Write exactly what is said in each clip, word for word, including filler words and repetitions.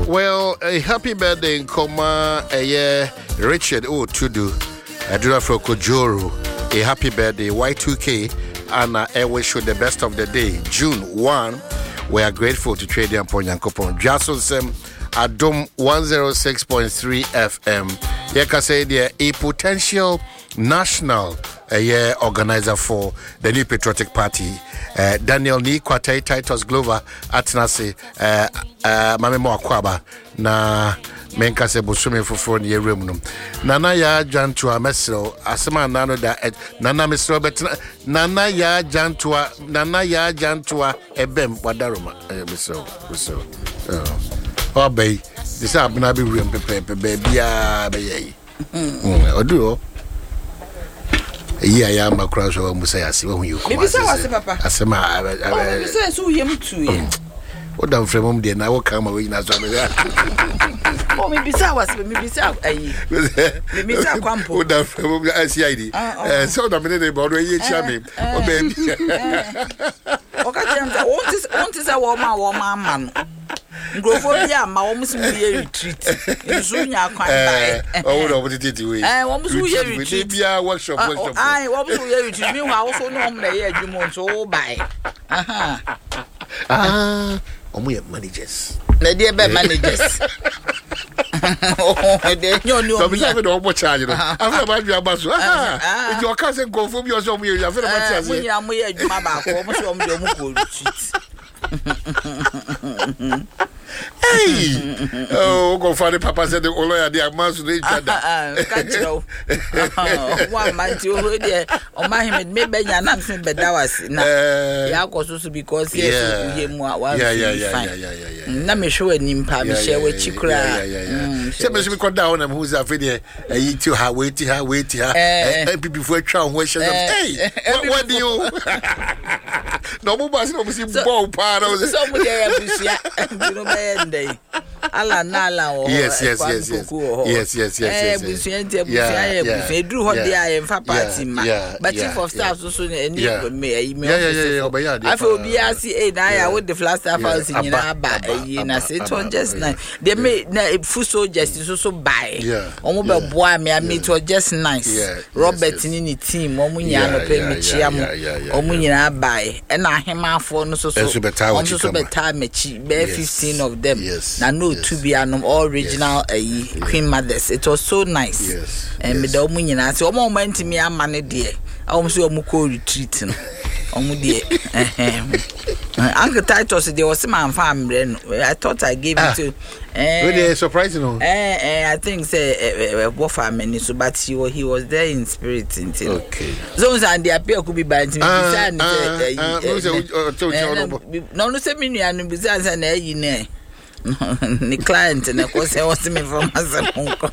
Well, a happy birthday in Koma, a year, Richard O. Tudu, a Durafro Kojoro, a happy birthday, Y two K, and I wish you the best of the day. June first, we are grateful to Trade and Ponyankopon. Jason Sem, Adom one oh six point three F M. Yeka say they're a potential national a year organizer for the New Patriotic Party. Uh, Daniel Ni Kwate Titus Glover Atnase uh, uh, Mame Mo Akwaba na menka se bosume foforo ne yewrem no nana ya jantua mesro asema nano da eh, nana mesro bet nana ya jantua nana ya jantua ebem wadaroma eh, mesro mesro oh obey this abna be wrem pepe bia be yi odu yeah, yeah, my crush or Musaya. Maybe so, Papa. I say, my so you too. What down from home, then I will come away. Oh, maybe so, maybe so. Maybe so, come put down from home. I see I did. So the minute about where you charming. Oh, baby. Okay, want is a woman, woman, man. Go for ya, my almost a retreat. You soon ya quite by. Oh, no, what did you? I almost retreat. Yeah, workshop. I almost retreat. Me, I also know that you want to buy. Aha. Ah, we have managers. The dear bad managers. Oh, they know you don't watch. I feel about your boss. If your cousin go for your zombie, I feel about you. I'm weird, Mamma, almost on your retreat. Hey, oh, go find the Papa said the Oloya, they are mass with each other. Can't you? One man, you already, or my him, maybe you're not saying, but that was now, also because yes, yeah, yeah, yeah, yeah, yeah, yeah. Let me show him, Papa, share with you cry. Somebody we got down and who's a video, I eat to her, wait to her, wait to her, and before trying, where she hey, what do you? No more, no more, ball part of the summer. Day. Ala nala yes yes yes yes yes yes yes yes yes yeah yeah do what they are in party ma but chief of staff so so any me yeah yeah yeah I feel B R C A na with the flash staff house in aba na say to just nice they make na food soldiers so so buy omo be boa me me to just nice Robert ni ni team omo nya no pe me chia mo omo nyina buy e na ahemafo no so so omo so better me chi be fifteen of them na no to be an all original uh, Queen Mothers. It was so nice. Yes. And me do munyina so omo moment me amane de. Omo so omo ko retreat no. Omo de. Uncle Titus there was man family. I thought I gave it to eh really surprising no. Eh eh I think say what family so but he was, he was there in spirit until. Okay. So and the appear could be by me beside no no say me nu beside say na yi na the client and of course he was me from Asamonko.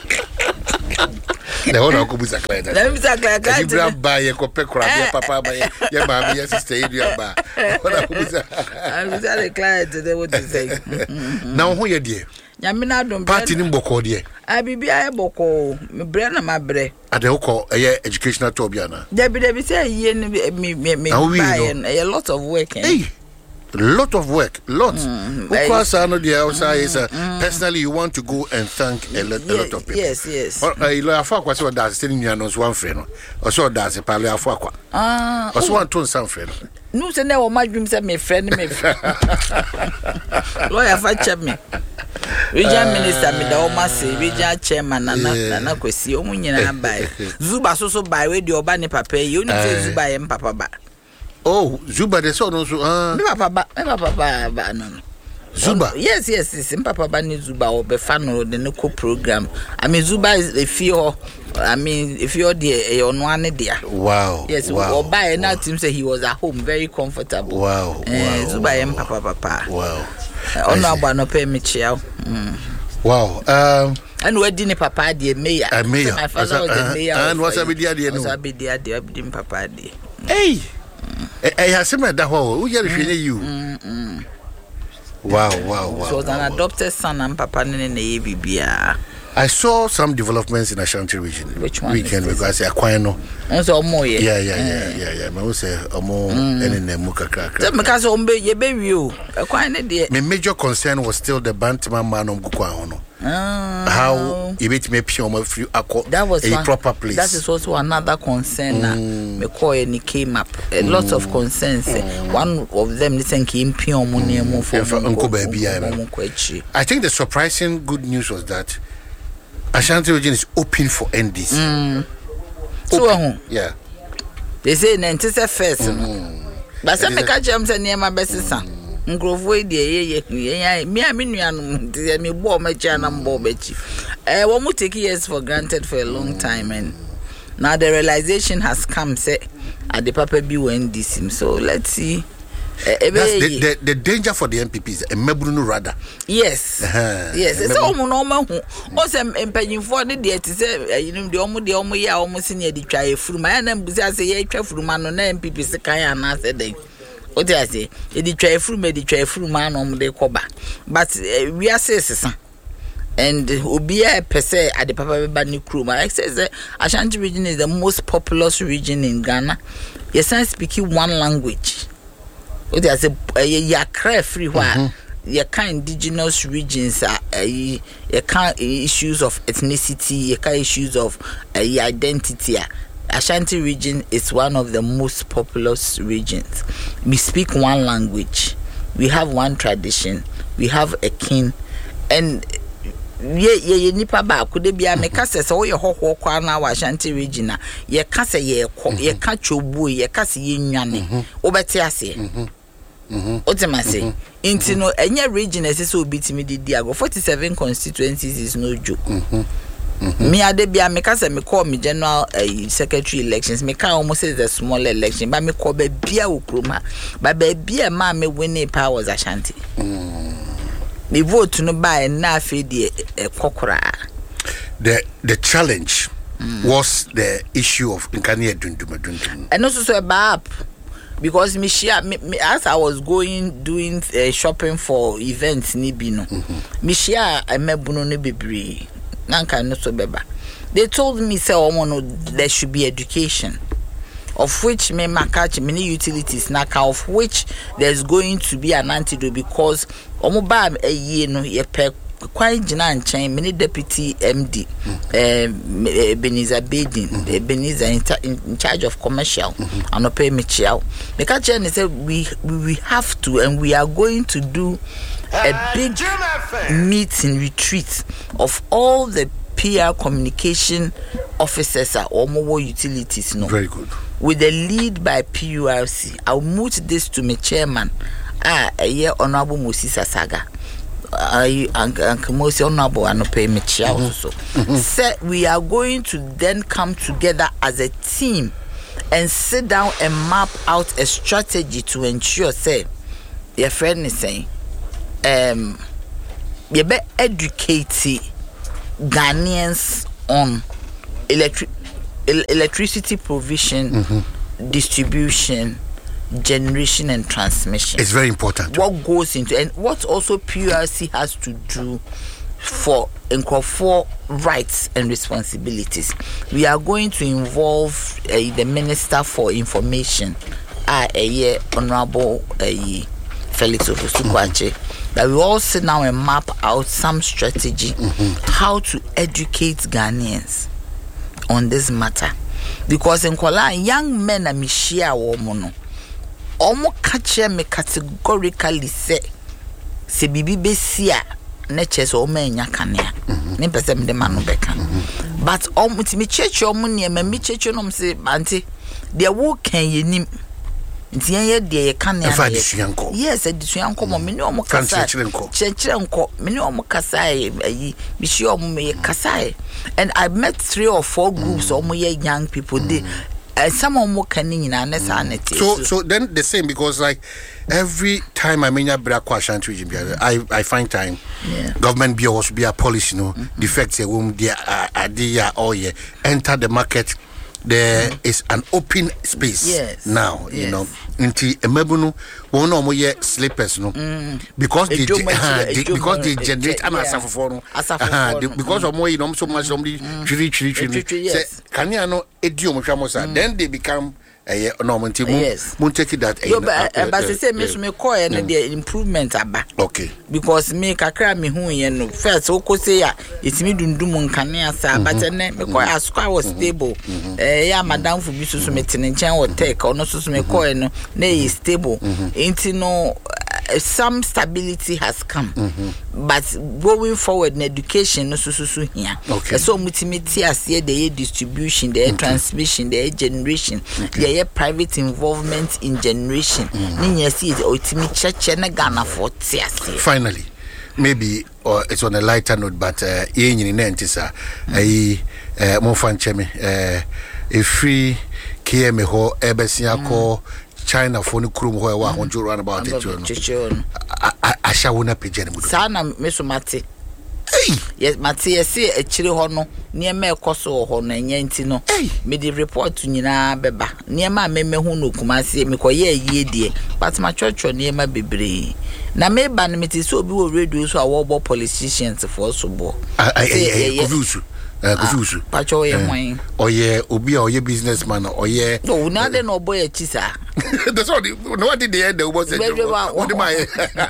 The whole go buza client. Let me say client. You grab buy your copy crab, your papa buy your mommy, your sister, your bar. I'm the client they what to say. Now who you dear? Yamina don't party in Boko dear. I be I Boko, me brand my bre. At the Oko a year educational Tobiana. There be there be say ye me me me a lot of work. Hey. Lot of work, lots. Mm, because I know the outside is uh, mm, personally you want to go and thank a lot, a lot of people. Yes, yes. Or I love for what so that's telling you knows one friend. Or so that's a parlor for what. Ah, or so one tone some friend. No, say never my dream said me friend me. Lawyer fetch me. Regional minister me da o ma say regional chairman na na na kwesi o mu nyina buy. Zuba so so buy we the oba ne papa you only say Zuba yem papa ba. Oh, Zuba de so no so ah. Me papa ba, me papa ba no. Zuba. Oh, yes, yes, yes. Me papa ba ni Zuba o be fan no the no program. I mean Zuba is a few I mean if you're there you no one there. Wow. Yes, wow. Or buy now team say he was at home very comfortable. Wow. Eh, wow. Zuba yem papa papa. Wow. Ono aba no pay me chia. Wow. Um and we didn't papa the mayor. A mayor. My father was the mayor. And what's a bit there no? What's a bit there there didn't papa there. Hey. I have seen that who who you you. Wow, wow, wow. So was an adopted son and papa in the bibia. I saw some developments in Ashanti region. Which one? Weekend because I acquire no. Also more yeah. Yeah, yeah, yeah, yeah, yeah. Me say omo ene ne muka kra kra. Because ombe ye be wi o. Acquire ne de. My major concern was still the Bantama man on Gukwa hono. Uh, How you make me pure free that was a one, proper place. That is also another concern. Mm. Me call and it came up. A mm. lot of concerns. Mm. One of them listen came pure money more for Uncle Baby. I think the surprising good news was that Ashanti region is open for N D C. Mm. So uh, yeah. They say ninety-seven first. Mm. But some make a jump and near my best son. Ngrofo de ye ye me a me nuanom de me bo ma cha na mbo bachi eh wo mu take years for granted for a long time, and now the realization has come say at the papa bi when this him. So let's see. Uh, That's the, the, the danger for the M P Ps. A mebrunu rather. Yes. Uh-huh. Yes. It's all no man who also empeñing for the dear to say, you know, the omo the omo ya almost in the try through my name. Because say, yeah, try through man on M P Ps. Kaya and said they. What I say? The try through me, the try through man on the coba. But uh, we are saying, and Obia per se at the Papa Bani crew. But I says the Ashanti region is the most populous region in Ghana. Yes, I speak one language. What I say? You cry free where you can indigenous regions are you can issues of ethnicity, you can issues of identity. Ashanti region is one of the most populous regions. We speak one language, we have one tradition, we have a king, and ye ye nipa ba could be a mekase so ye ho ho kwa na Ashanti region na ye kase ye ko ye ka chobu ye kase ye nwane obeti ase mhm otemase into no enye region ese so obitimi didi ago forty-seven constituencies is no joke. Mhm. Mm-hmm. Me ade bia me kasa me call me general uh, secretary elections me can almost say the small election but me call be bia okroma but be bia ma me win power was Ashanti. Mm. Me vote no buy na fe de kokora. The the challenge mm. was the issue of Nkania Dunduma Dundum. And also so about because me share me, me, as I was going doing uh, shopping for events ni bi no. Mm-hmm. Me share I mebuno ne bebre. They told me say oh, there should be education, of which me catch many utilities now, of which there's going to be an antidote because omo a year no ye pe quite jinan chain many deputy M D Ebenezer Badin Ebenezer in, in charge of commercial and pay me chiao. The catcher said we we have to and we are going to do a big meeting retreat of all the P R communication officers or mobile utilities. No, very good. With the lead by P U R C, I'll move this to my chairman. Ah, a year honorable Moses Saga. I Uncle Moses honorable and pay me also. Said we are going to then come together as a team and sit down and map out a strategy to ensure. Say, your friend is saying. Um, you be educating Ghanaians on electric el- electricity provision, mm-hmm. distribution, generation, and transmission. It's very important. What goes into and what also P U R C has to do for for rights and responsibilities. We are going to involve uh, the Minister for Information, uh, a honorable. Uh, Felix Ofosu-Kwakye, mm-hmm. that we all sit down and map out some strategy mm-hmm. how to educate Ghanaians on this matter. Because in Kuala, young men are mishia woman. Omo kache me categorically say, se bibi besia neche so ome nya kanea. Ni pese me de manu beka. But omo ti mi cheche omo ni me mi cheche no mse anti de wo kan yenim. Ntiye de ye kan ya. Yes, edisuyanko mo me ni omo kasa. Chechirenko. Me ni omo kasa ayi mi shi omo me kasa. And I met three or four groups mm. omo ye young people mm. they uh, some omo kan ni na na sanity. So so then the same because like every time I mean Brakwa Ashanti region I I find time yeah. government be also be a policy no mm-hmm. defects a womb there idea or yeah enter the market there mm. is an open space yes. now, yes. you know. Until Emebunu, one no more slippers, no, mm. because they, Ejoma, uh, they Ejoma, because they Ejoma, generate yeah. an asafofono, uh, because mm. of more, you know, so much somebody chiri chiri chiri. Yes. Can you know idiom chamosa? Then they become. Eh no monti mo mo take that eh but say me so me call eh the improvement aba okay because me kakra me hu ye no first o ko say ya etimi dundum nkane asa but ne me call asko was stable eh ya madam fu bi so so me tene nchen wo tech ono so so me call no na is stable enti no some stability has come mm-hmm. but going forward in education no so so so here okay so mutimiti ase the distribution the okay. transmission the generation okay. the private involvement in generation ni yesi otimi cheche na Ghana for tiase finally maybe or it's on a lighter note but uh yin in entisa ai uh mo fan chemi uh a free K M ho ebesia ko China for no krum ho wa ho juro about it you a sha wona page mu sana meso mate yes mate yes e chire ho no niema ekoso ho no enya nti no me di report nyina beba niema meme hu no kumase me koye ayie die but ma chocho niema bebre na me ba no meti so obi wo radio so a wo bo politicians for so bo ai confuse Uh, confuse. Pacho ye mwen. Oye obi oye businessman oye. No, na de no boy chisa. That's all. No what did the end the was say. What am I?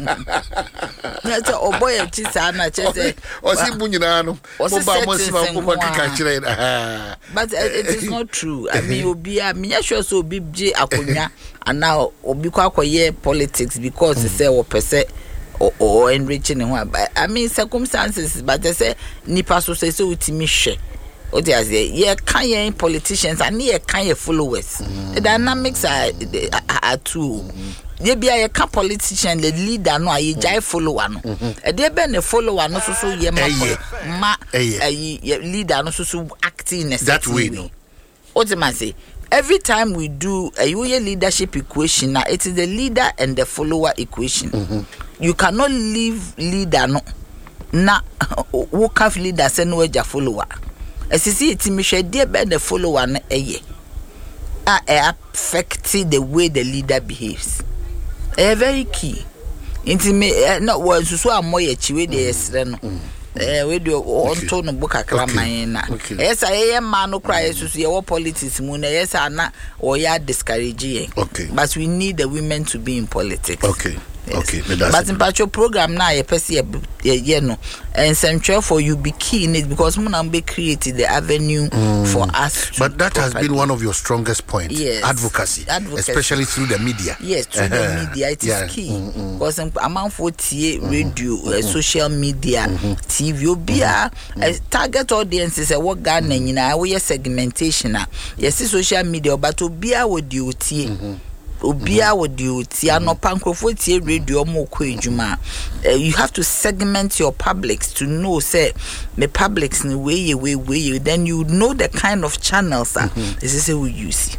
Na so oboy chisa na chese. O si bunyina no. Mo ba mo si ma ko kika kire. But it is not true. I mean obi a me sure so obi je akonya and now obi kwa akoye politics because say o pese or, or enriching him. I mean circumstances, but they say nipa so say so utimi hwe. O dey say ye kan politicians and ye kan followers. The dynamics are are two. Ye bia ye kan politician the leader no aye jai follower no. E dey be ne follower no so so ye ma ma aye leader no so so acting that way no. O dey say every time we do a leadership equation now it is the leader and the follower equation. Mm-hmm. You cannot leave leader no na who can leader say no eja follower. As you see it me hwe dey be the follower na eye. Ah affect the way the leader behaves. Eh very key. Inti me no one so amoye chiwe dey esre no. Eh we do onto no book akra man na. Yes I man no cry so so your politics mu na yes na or ya discourage. Okay. But we need the women to be in politics. Okay. Yes. Okay, but in patcho program now you person you know and central for you be key in it because Munam be created the avenue mm. for us to but that properly. Has been one of your strongest points. Yes. Advocacy, advocacy especially through the media. Yes, through uh-huh. the media it is yeah. key mm-hmm. because amount for T A radio mm-hmm. uh, social media mm-hmm. T V obia mm-hmm. uh, target audiences uh, what Ghana mm-hmm. nyina we segmentation uh, yes social media but obia would you T A Obia would you tia no pankrofo tie radio mo ko ejuma. You have to segment your publics to know say the publics in way way way then you know the kind of channels that mm-hmm. this is we use.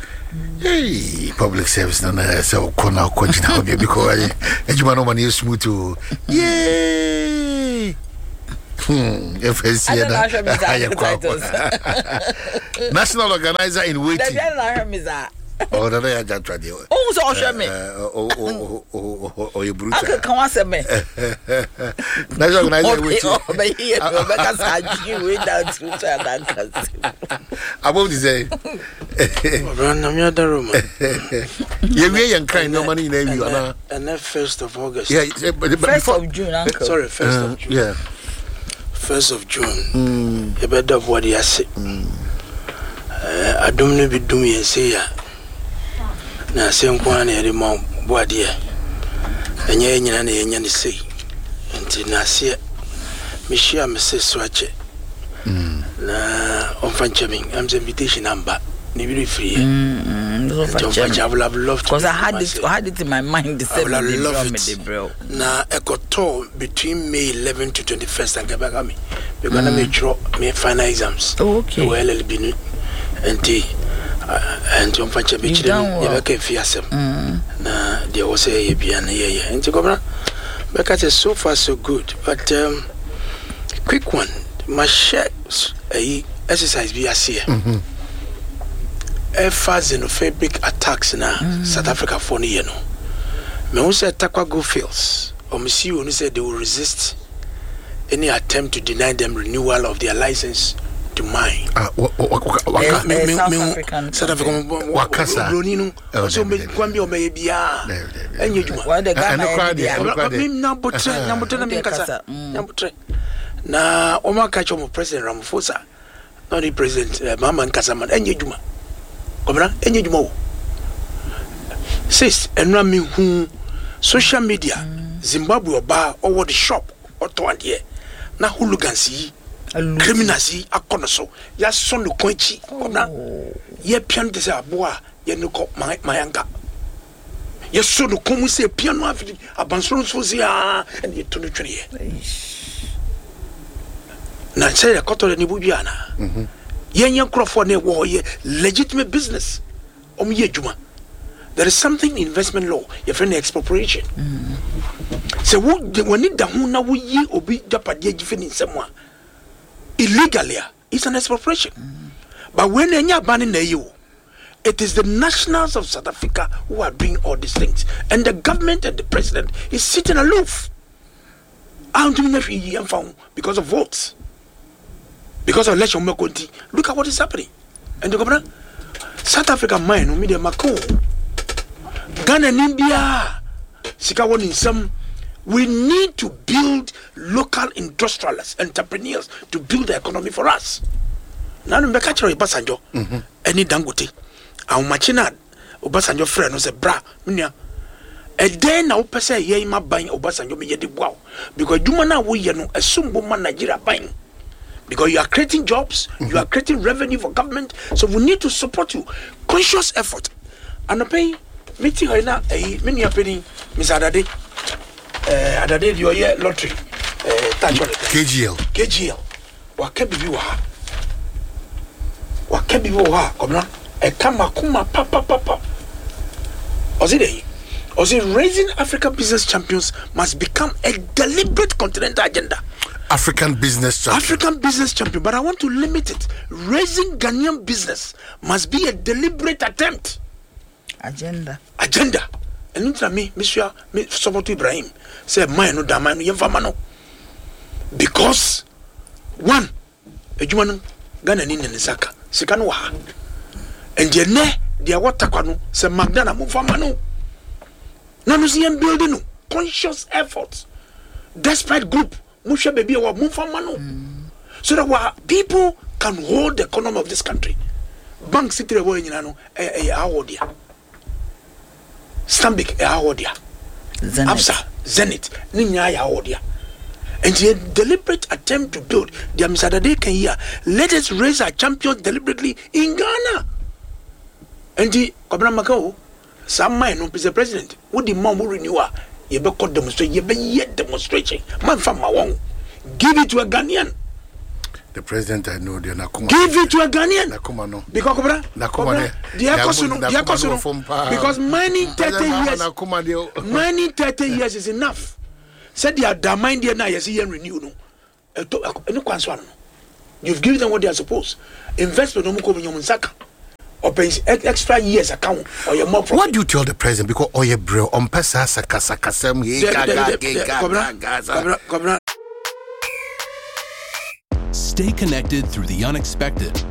Hey, public service na so kona ko jina obi because ejuma no man is smooth to yay. Hmm, F S C National Organizer in Waiting. Oh, no, I just tried you. Oh, so show me. Oh, oh, oh, oh, you brutal. I can't say me. That's organizer with you. But here, because I you wait down to that. About to say, run on the room. You way and crying no money in you, and then first of August. Yeah, first of June, uncle. Sorry, first of June. Yeah, first of June. You better what you say. I don't know if you do me and say ya. Na sem kwa na eri mo boade enye nyina na yenya ne sei enti na se me share me se swache mm na on fanchamin am invitation number ni bi free mm so fanchamin I would have loved because I had it I had it in my mind the same day bro na ekoto between May eleventh to twenty-first and Quebec me because na me draw me final exams oh, okay well L L B enti and on fancha be chire you be fiasem na there was a bia na ye ye enti gobra because it's so far so good but um quick one my share a exercise be as here efa xenophobic attacks na mm. South Africa for no ye no me who say Takwa Goldfields or M C O said they will resist any attempt to deny them renewal of their license to mine. Ah, waka me me South African South African wakasa broni no so me kwambi o me bia enye juma what the Ghana me na botre na botre na me kasa na botre na o ma ka chomo President Ramaphosa no the president uh, mama nkasa man enye juma komra enye juma o sis enra me hu social media mm. Zimbabwe oba over the shop oto ade na hooligans yi criminals yi akono so ya so no kwanchi komra ye pian de say aboa ye no ko mayanka ye so no komu say piano afidi abansoro so sia and ye to no twere na say ya kotore ni budua na mhm ye nya krofo na wo ye legitimate business om ye djuma. There is something in investment law your friend expropriation mm. So when it da hu na wo yi obi japade agife ni nsemo illegally it's an expropriation mm. But when enya ban na you it is the nationals of South Africa who are doing all these things and the government and the president is sitting aloof because of votes, because of election. Look at what is happening. And the governor South Africa mine no media mako Ghana and India sika won in some. We need to build local industrialists, entrepreneurs to build the economy for us. Now we make actually Obasanjo any Dangote our machina Obasanjo friend no say bra minia e den na wo pese ye ma ban Obasanjo me ye de boa because duma na wo ye no esumbo man Nigeria ban because you are creating jobs, mm-hmm. you are creating revenue for government, so we need to support you. Conscious effort. And pay meeting her na eh many happening Miss Adade eh Adade your year lottery eh touch on K G L K G L wa ke bibi wa wa ke bibi wa come na e kama kuma pa pa pa pa ozide ozide raising African business champions must become a deliberate continental agenda. African business champion. African business champion, but I want to limit it. Raising Ghanaian business must be a deliberate attempt. Agenda. Agenda. And into me, Monsieur Sobotu Ibrahim said, "My no damai no yemfamano." Because one, ejumanu Ghana ni nesaka sikanu wa, and jene dia watakwanu se Magdana mufamano. Nanu si yem building conscious efforts, despite group. Musha baby wa mufamano so that wa people can hold the economy of this country. Bank city wo nyina no eh eh awodia Stanbic eh awodia Absa Zenith ni nya ya awodia and a deliberate attempt to build the Amsadade can here let us raise our champions deliberately in Ghana and the Kobra Makao some man no president would the mom renewal you be called demonstration, you be yet demonstration. Man from Mawong. Give it to a Ghanaian. The president I know they're not. Give it to a Ghanaian. Nakuma no. Because Kobra. Nakuma no. Because many thirty years. Many thirty years is enough. Said they are the mind there now. You see, and renew no. You've given them what they are supposed. Investment no more in Saka. Or pays extra years account or your more profit. What do you tell the president? Because oh yeah bro on pesa saka saka sem Stay connected through the unexpected.